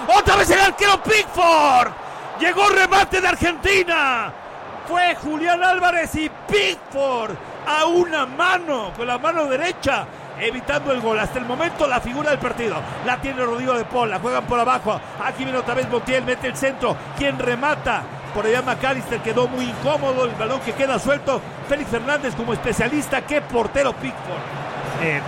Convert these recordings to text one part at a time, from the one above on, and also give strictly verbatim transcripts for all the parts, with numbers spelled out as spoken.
Otra vez el arquero Pickford. Llegó remate de Argentina. Fue Julián Álvarez y Pickford a una mano, con la mano derecha, evitando el gol. Hasta el momento la figura del partido la tiene Rodrigo de Paul. La juegan por abajo. Aquí viene otra vez Montiel, mete el centro. ¿Quién remata? Por allá McAllister, quedó muy incómodo. El balón que queda suelto. Félix Fernández como especialista. ¡Qué portero Pickford! Eh,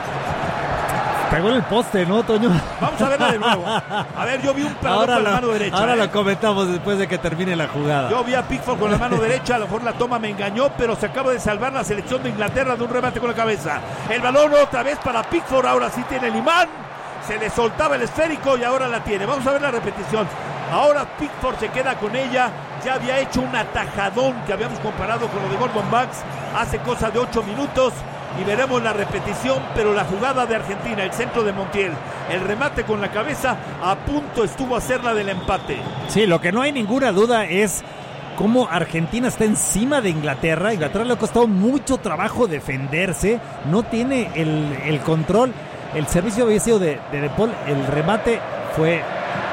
pegó en el poste, ¿no, Toño? Vamos a verla de nuevo. A ver, yo vi un pelador con la mano derecha. Ahora ¿eh? lo comentamos después de que termine la jugada. Yo vi a Pickford con la mano derecha. A lo mejor la toma me engañó, pero se acaba de salvar la selección de Inglaterra de un remate con la cabeza. El balón otra vez para Pickford. Ahora sí tiene el imán. Se le soltaba el esférico y ahora la tiene. Vamos a ver la repetición. Ahora Pickford se queda con ella. Ya había hecho un atajadón que habíamos comparado con lo de Gordon Banks hace cosa de ocho minutos. Y veremos la repetición, pero la jugada de Argentina, el centro de Montiel, el remate con la cabeza, a punto estuvo a hacer la del empate. Sí, lo que no hay ninguna duda es cómo Argentina está encima de Inglaterra. Inglaterra le ha costado mucho trabajo defenderse, no tiene el, el control. El servicio había sido de, de De Paul, el remate fue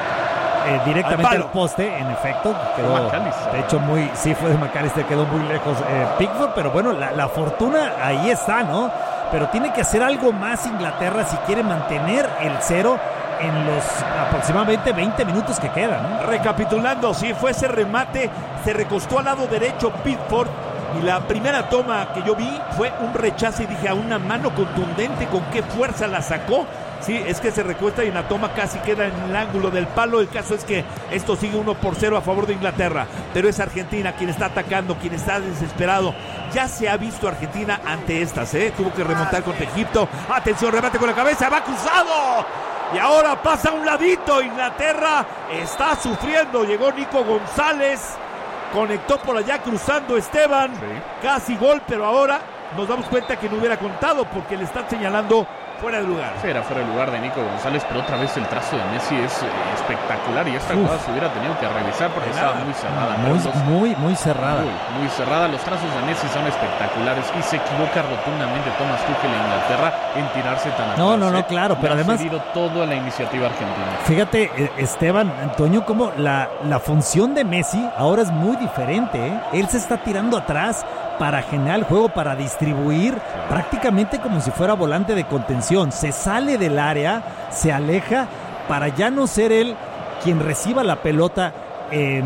eh, directamente al, al poste, en efecto. Quedó, de hecho, muy, sí fue de McAllister, quedó muy lejos eh, Pickford, pero bueno, la, la fortuna ahí está, ¿no? Pero tiene que hacer algo más Inglaterra si quiere mantener el cero en los aproximadamente veinte minutos que quedan, ¿no? Recapitulando, si fue ese remate, se recostó al lado derecho Pickford. Y la primera toma que yo vi fue un rechazo y dije, a una mano contundente, ¿con qué fuerza la sacó? Sí, es que se recuesta y en la toma casi queda en el ángulo del palo. El caso es que esto sigue uno por cero a favor de Inglaterra. Pero es Argentina quien está atacando, quien está desesperado. Ya se ha visto Argentina ante estas, ¿eh? Tuvo que remontar contra Egipto. Atención, remate con la cabeza, va cruzado. Y ahora pasa a un ladito. Inglaterra está sufriendo. Llegó Nico González. Conectó por allá cruzando Esteban. Sí. Casi gol, pero ahora nos damos cuenta que no hubiera contado porque le están señalando fuera de lugar. Sí, era fuera de lugar de Nico González, pero otra vez el trazo de Messi es eh, espectacular y esta jugada se hubiera tenido que revisar porque estaba muy cerrada. Muy, los, muy, muy cerrada. Muy, muy cerrada. Los trazos de Messi son espectaculares y se equivoca rotundamente Thomas Tuchel en Inglaterra en tirarse tan atrás. No, no, no, claro, pero le además... ha cedido todo a la iniciativa argentina. Fíjate, Esteban, Antonio, como la, la función de Messi ahora es muy diferente, ¿eh? Él se está tirando atrás para generar el juego, para distribuir, prácticamente como si fuera volante de contención. Se sale del área, se aleja para ya no ser él quien reciba la pelota eh,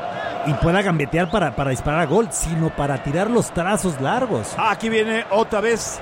y pueda gambetear para, para disparar a gol, sino para tirar los trazos largos. Aquí viene otra vez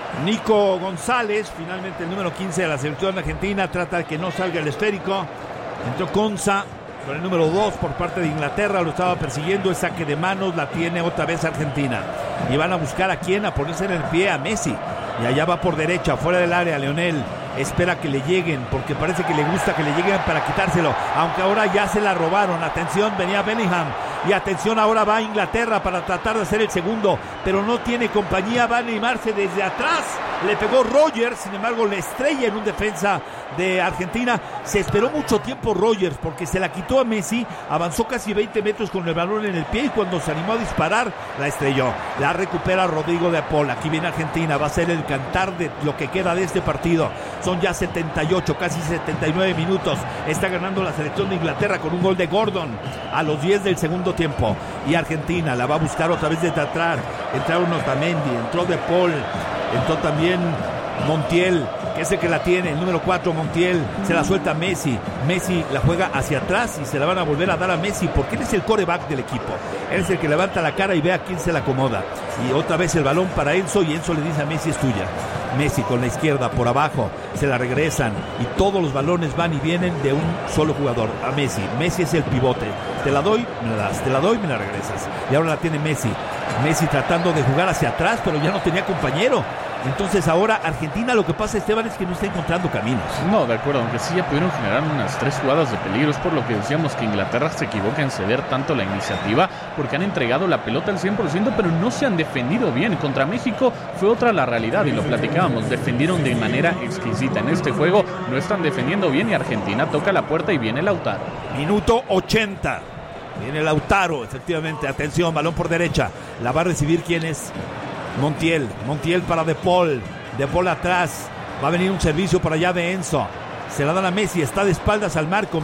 Nico González, finalmente el número quince de la selección argentina, trata de que no salga el esférico. Entró Konsa con el número dos por parte de Inglaterra, lo estaba persiguiendo, el saque de manos, la tiene otra vez Argentina. Y van a buscar a quién, a ponerse en el pie a Messi. Y allá va por derecha, fuera del área, Leonel. Espera que le lleguen, porque parece que le gusta que le lleguen para quitárselo. Aunque ahora ya se la robaron. Atención, venía Bellingham. Y atención, ahora va a Inglaterra para tratar de hacer el segundo. Pero no tiene compañía, va a animarse desde atrás. Le pegó Rogers, sin embargo le estrella en un defensa de Argentina. Se esperó mucho tiempo Rogers porque se la quitó a Messi. Avanzó casi veinte metros con el balón en el pie y cuando se animó a disparar, la estrelló. La recupera Rodrigo de Paul. Aquí viene Argentina, va a ser el cantar de lo que queda de este partido. Son ya setenta y ocho, casi setenta y nueve minutos. Está ganando la selección de Inglaterra con un gol de Gordon a los diez del segundo tiempo. Y Argentina la va a buscar otra vez desde atrás. Entraron Otamendi, entró de Paul, entró también Montiel, que es el que la tiene, el número cuatro, Montiel, se la suelta a Messi. Messi la juega hacia atrás y se la van a volver a dar a Messi porque él es el quarterback del equipo. Él es el que levanta la cara y ve a quién se la acomoda. Y otra vez el balón para Enzo y Enzo le dice a Messi, es tuya. Messi con la izquierda por abajo, se la regresan y todos los balones van y vienen de un solo jugador, a Messi. Messi es el pivote, te la doy, me la das, te la doy, me la regresas. Y ahora la tiene Messi. Messi tratando de jugar hacia atrás, pero ya no tenía compañero. Entonces ahora Argentina, lo que pasa, Esteban, es que no está encontrando caminos. No, de acuerdo, aunque sí ya pudieron generar unas tres jugadas de peligro. Es por lo que decíamos que Inglaterra se equivoca en ceder tanto la iniciativa, porque han entregado la pelota al cien por ciento, pero no se han defendido bien. Contra México fue otra la realidad y lo platicábamos, defendieron de manera exquisita. En este juego no están defendiendo bien y Argentina toca la puerta y viene Lautaro. Minuto ochenta. Viene Lautaro, efectivamente. Atención, balón por derecha. La va a recibir, ¿quién es? Montiel, Montiel para De Paul, De Paul atrás, va a venir un servicio por allá de Enzo, se la dan a Messi, está de espaldas al marco.